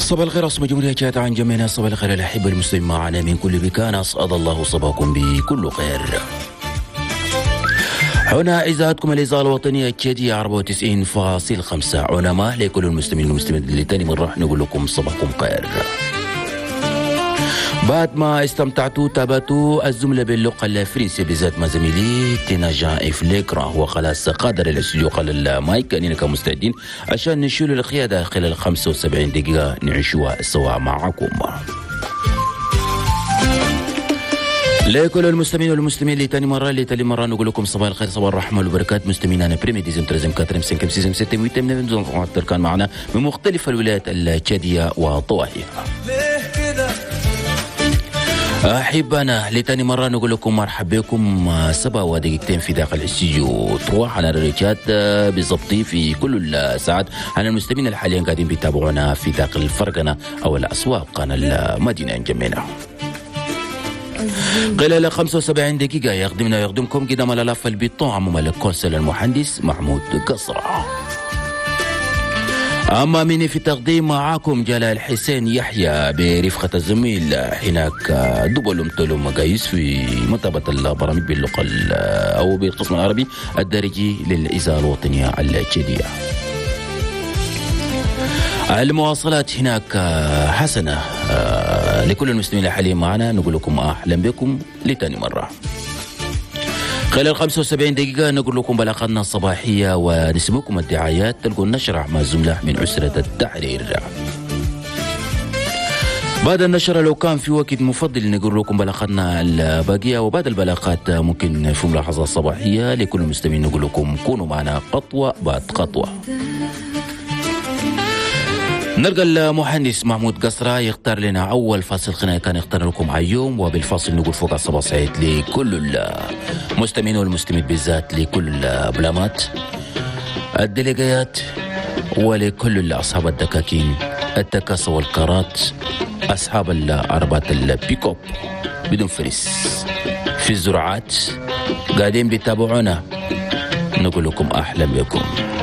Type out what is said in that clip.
صباح الخير أصبح جمهورية جات عن جميعنا. صباح الخير الأحبة المسلمين معنا من كل مكان، أسعد الله صباحكم بكل خير. هنا إذاعتكم الإذاعة الوطنية الجدية 94.5 علماء لكل المسلمين والمسلمات اللي تاني مرة نقول لكم صباحكم خير. بعد ما استمتعتوا تابعتوا الزملاء باللغة الفرنسية بالذات مع زميلي تيناجان إفليكرا، وخلاص قادر الاستوديو قال المايك أننا كمستعدين عشان نشيل القيادة خلال 75 دقيقة نعيشوها سوا معكم. لكل المستمعين والمسلمين اللي تاني مرة نقول لكم صباح الخير، صباح الرحمة والبركات. مستمعين أنا بريمي ديزم ترزم كاترم سنكم سيزم ستة ويتم نبدو كان معنا من مختلف الولايات الجدية وطواحها. أحبنا لتاني مرة نقول لكم مرحبا بكم 7 دقيقتين في داخل الاستديو تروح على الريتشات بالضبط في كل الساعات. أنا المستمعين الحاليين قاعدين بيتابعونا في داخل الفرقنة أو الأسواق أنا المدينة جميلة. خلال 75 دقيقة يخدمكم قدام الألاف البيطون عموم الكونسل المهندس محمود قصرة. أما مني في التقديم معاكم جلال حسين يحيى برفقة الزميل هناك دبل أمتلم مقاييس في متابعة البرامج باللغة أو بالقسم العربي الدارجي للإذاعة الوطنية الجديدة. المواصلات هناك حسنة لكل المسلمين الحاليين معنا نقول لكم أهلا بكم لتاني مرة. خلال 75 دقيقة نقول لكم بلاغتنا الصباحية ونسمعكم الدعايات، تلقون نشرة مع الزملاء من أسرة التحرير. بعد النشرة لو كان في وقت مفضل نقول لكم بلاغتنا الباقية، وبعد البلاغات ممكن في ملاحظة صباحية لكل المستمعين نقول لكم كونوا معنا خطوة بعد خطوة. نلقى المهندس محمود قصرة يختار لنا أول فاصل خلينا كان يختار لكم اليوم، وبالفاصل نقول فوق الصباح سعيد لكل المستمعين والمستمعين بالذات لكل البلامات الدليقيات ولكل أصحاب الدكاكين التكاسة والكارات أصحاب العربات البيكوب بدون فريس في الزراعات قاعدين بيتابعونا نقول لكم أهلا بكم.